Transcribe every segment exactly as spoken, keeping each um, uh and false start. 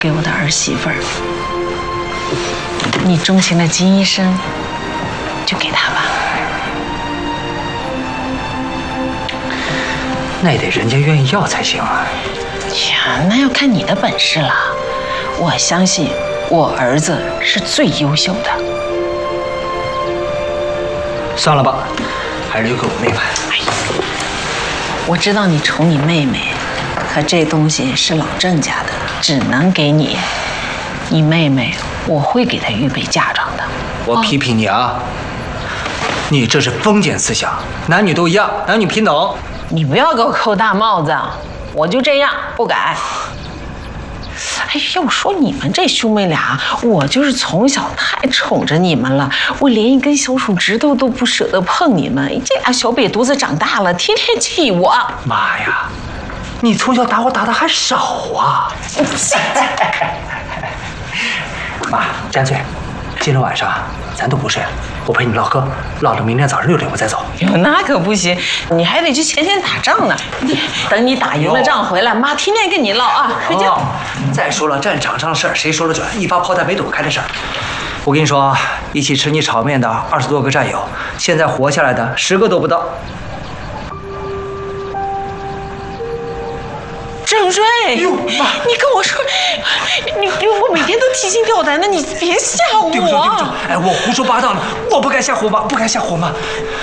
给我的儿媳妇儿。你钟情的金医生，就给他吧。 那也得人家愿意要才行啊。 呀，那要看你的本事了。我相信我儿子是最优秀的。 算了吧，还是留给我妹吧。 哎呀，我知道你宠你妹妹，可这东西是老郑家的，只能给你。你妹妹，我会给她预备嫁妆的。 我批评你啊！你这是封建思想，男女都一样，男女平等。 你不要给我扣大帽子，我就这样不改。哎，要说你们这兄妹俩，我就是从小太宠着你们了，我连一根小手指头都不舍得碰你们。这俩小瘪犊子长大了，天天气我。 妈呀，你从小打我打的还少啊！妈，干脆今天晚上咱都不睡了，我陪你唠嗑，唠到明天早上六点我再走。 哟，那可不行，你还得去前线打仗呢。等你打赢了仗回来，妈天天跟你唠啊。睡觉。 再说了，战场上的事儿谁说得准？一发炮弹没躲开的事儿。我跟你说，一起吃你炒面的二十多个战友，现在活下来的十个都不到。 郑瑞，你跟我说，你我每天都提心吊胆的，你别吓我。 对不住，对不住，哎，我胡说八道了，我不该吓唬妈，不该吓唬妈。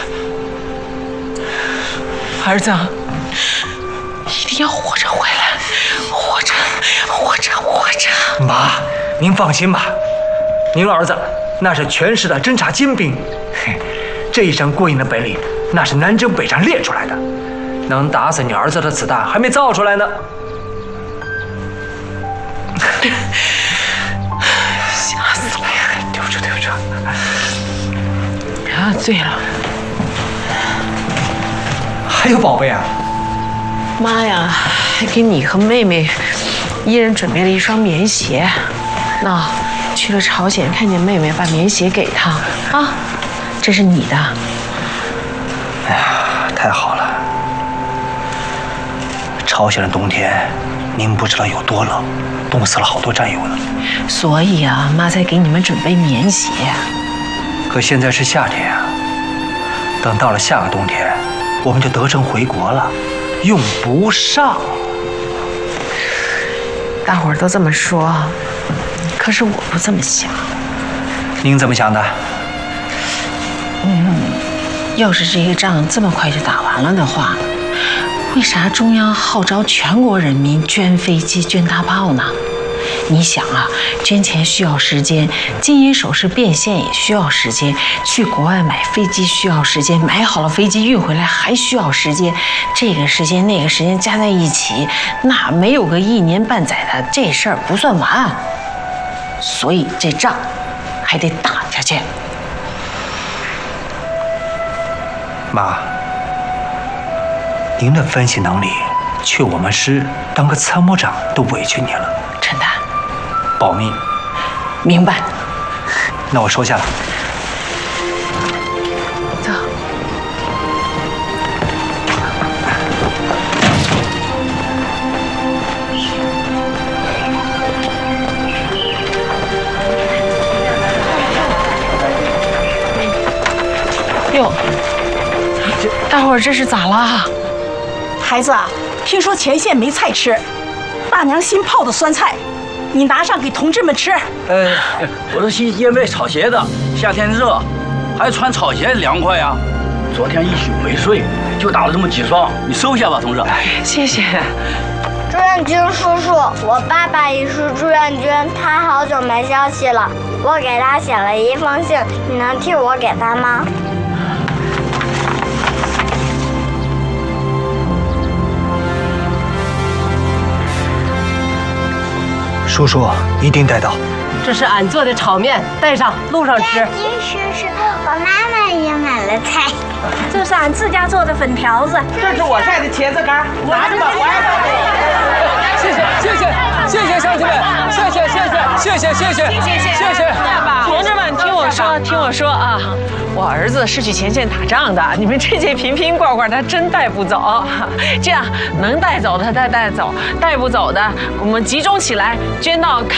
儿子，一定要活着回来，活着，活着，活着。 妈，您放心吧，您儿子那是全市的侦察精兵，嘿，这一身过硬的本领，那是南征北战练出来的，能打死你儿子的子弹还没造出来呢。 吓死了！ 对不住，对不住。 啊，对了， 还有宝贝啊！ 妈呀，还给你和妹妹一人准备了一双棉鞋。那去了朝鲜，看见妹妹把棉鞋给她啊，这是你的。 哎呀，太好了！朝鲜的冬天，您不知道有多冷。冻死了好多战友呢， 所以啊，妈才给你们准备棉鞋。 可现在是夏天啊，等到了下个冬天，我们就得胜回国了，用不上。 大伙儿都这么说，可是我不这么想。 您怎么想的？ 嗯，要是这个仗这么快就打完了的话，为啥中央号召全国人民捐飞机、捐大炮呢？你想啊，捐钱需要时间，金银首饰变现也需要时间，去国外买飞机需要时间，买好了飞机运回来还需要时间，这个时间那个时间加在一起，那没有个一年半载的，这事儿不算完。所以这仗还得打下去。 妈，您的分析能力，去我们师当个参谋长都委屈你了。 陈丹， 保密。 明白。 那我收下了。 走。哟，大伙儿这是咋了？ 孩子，听说前线没菜吃，大娘新泡的酸菜，你拿上给同志们吃。 呃，我是新因为草鞋的，夏天热，还穿草鞋凉快呀。昨天一宿没睡，就打了这么几双，你收下吧，同志。 谢谢。 朱愿军叔叔，我爸爸也是志愿军，他好久没消息了，我给他写了一封信，你能替我给他吗？ 叔叔一定带到。 这是俺做的炒面，带上路上吃。 金叔叔，我妈妈也买了菜。 这是俺自家做的粉条子， 这是我晒的茄子干，拿着吧，我谢谢谢谢谢谢乡亲们，谢谢谢谢谢谢谢谢谢谢谢， 同志们听我我说，听我说啊，我儿子是去前线打仗的，你们这些瓶瓶罐罐他真带不走。这样能带走的他带走，带不走的我们集中起来捐到